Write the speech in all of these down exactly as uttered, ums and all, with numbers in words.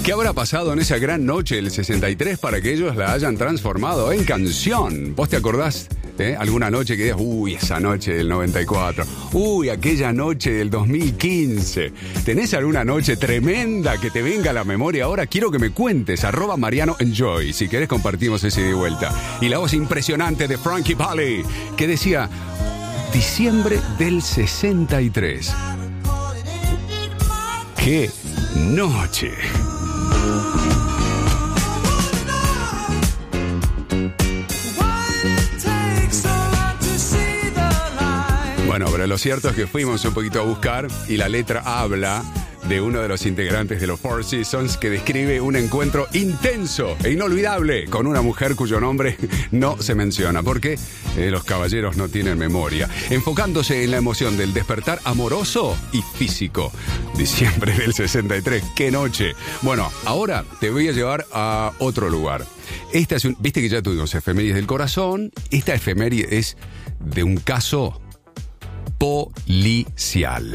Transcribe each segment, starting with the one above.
¿Qué habrá pasado en esa gran noche del sesenta y tres para que ellos la hayan transformado en canción? ¿Vos te acordás? ¿Eh? Alguna noche que digas, uy, esa noche del noventa y cuatro, uy, aquella noche del dos mil quince. ¿Tenés alguna noche tremenda que te venga a la memoria ahora? Quiero que me cuentes, arroba Mariano Enjoy, si querés compartimos ese de vuelta. Y la voz impresionante de Frankie Valli, que decía, diciembre del sesenta y tres. ¡Qué noche! Bueno, pero lo cierto es que fuimos un poquito a buscar y la letra habla de uno de los integrantes de los Four Seasons que describe un encuentro intenso e inolvidable con una mujer cuyo nombre no se menciona, porque eh, los caballeros no tienen memoria, enfocándose en la emoción del despertar amoroso y físico. Diciembre del sesenta y tres, ¡qué noche! Bueno, ahora te voy a llevar a otro lugar. Esta es un, viste que ya tuvimos efemérides del corazón. Esta efeméride es de un caso policial.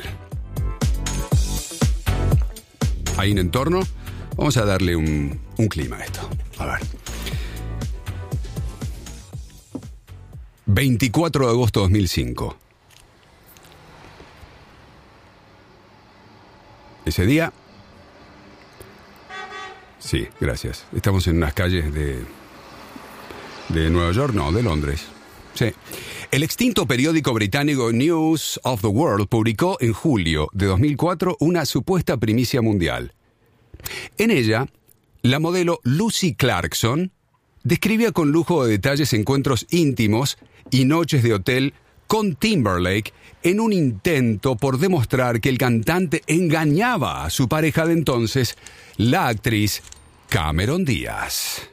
Hay un entorno. Vamos a darle un, un clima a esto. A ver. veinticuatro de agosto de dos mil cinco. Ese día... Sí, gracias. Estamos en unas calles de... ¿De Nueva York? No, de Londres. Sí. El extinto periódico británico News of the World publicó en julio de dos mil cuatro una supuesta primicia mundial. En ella, la modelo Lucy Clarkson describía con lujo de detalles encuentros íntimos y noches de hotel con Timberlake en un intento por demostrar que el cantante engañaba a su pareja de entonces, la actriz Cameron Díaz.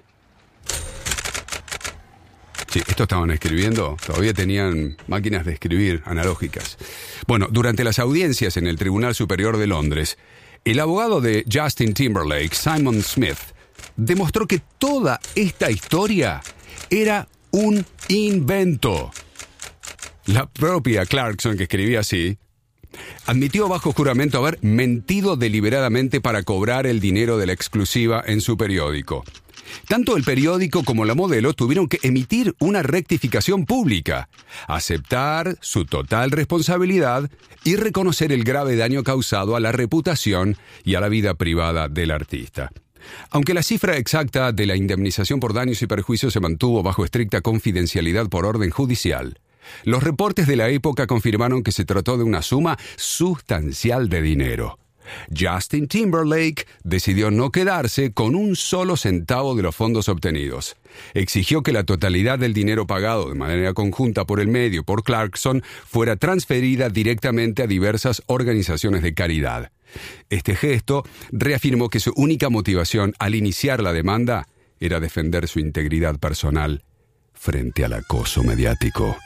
Sí, esto estaban escribiendo, todavía tenían máquinas de escribir analógicas. Bueno, durante las audiencias en el Tribunal Superior de Londres, el abogado de Justin Timberlake, Simon Smith, demostró que toda esta historia era un invento. La propia Clarkson, que escribía así, admitió bajo juramento haber mentido deliberadamente para cobrar el dinero de la exclusiva en su periódico. Tanto el periódico como la modelo tuvieron que emitir una rectificación pública, aceptar su total responsabilidad y reconocer el grave daño causado a la reputación y a la vida privada del artista. Aunque la cifra exacta de la indemnización por daños y perjuicios se mantuvo bajo estricta confidencialidad por orden judicial, los reportes de la época confirmaron que se trató de una suma sustancial de dinero. Justin Timberlake decidió no quedarse con un solo centavo de los fondos obtenidos. Exigió que la totalidad del dinero pagado de manera conjunta por el medio por Clarkson fuera transferida directamente a diversas organizaciones de caridad. Este gesto reafirmó que su única motivación al iniciar la demanda era defender su integridad personal frente al acoso mediático.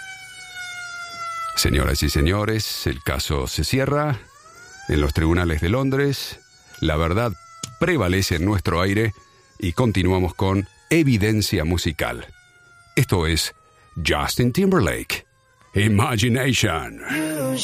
Señoras y señores, el caso se cierra. En los tribunales de Londres, la verdad prevalece en nuestro aire y continuamos con evidencia musical. Esto es Justin Timberlake, Imagination.